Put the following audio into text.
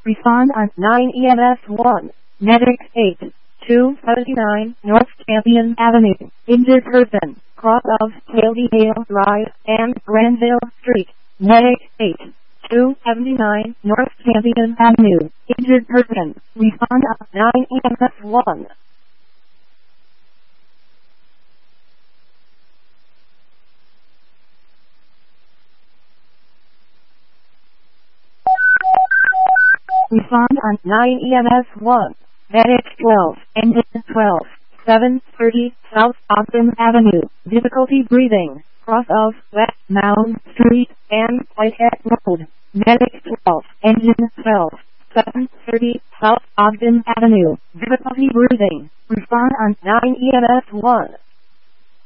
Respond on 9 EMS 1. Medic 8. 279 North Champion Avenue. Injured person. Cross of Taildale Drive and Granville Street. Medic 8. 279 North Champion Avenue. Injured person. Respond on 9 EMS 1. Respond on 9 EMS 1. Medic 12, engine 12, 730 South Ogden Avenue. Difficulty breathing. Cross of West Mound Street and Whitehead Road. Medic 12, engine 12, 730 South Ogden Avenue. Difficulty breathing. Respond on 9 EMS 1.